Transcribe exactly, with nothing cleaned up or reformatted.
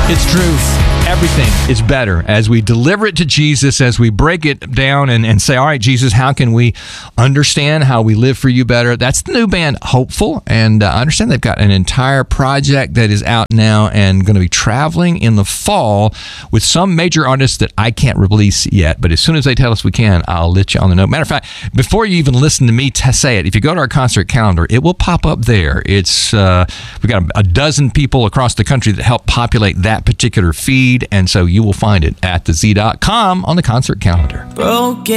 It's truth. Everything is better as we deliver it to Jesus, as we break it down and, and say, all right, Jesus, how can we understand how we live for you better? That's the new band, Hopeful. And uh, I understand they've got an entire project that is out now and going to be traveling in the fall with some major artists that I can't release yet. But as soon as they tell us we can, I'll let you on the know. Matter of fact, before you even listen to me t- say it, if you go to our concert calendar, it will pop up there. It's uh, we've got a, a dozen people across the country that help populate that particular feed, and so you will find it at the z dot com on the concert calendar. Broken.